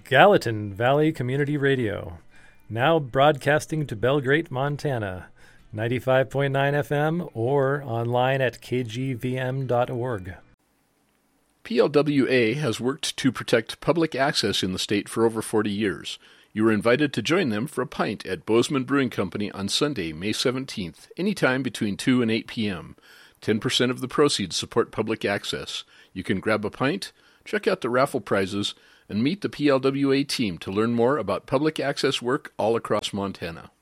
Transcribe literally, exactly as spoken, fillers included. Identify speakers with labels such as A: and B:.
A: Gallatin Valley Community Radio, now broadcasting to Belgrade, Montana, ninety-five point nine F M or online at k g v m dot org.
B: P L W A has worked to protect public access in the state for over forty years. You are invited to join them for a pint at Bozeman Brewing Company on Sunday, May seventeenth, anytime between two and eight p.m. ten percent of the proceeds support public access. You can grab a pint, check out the raffle prizes, and meet the P L W A team to learn more about public access work all across Montana.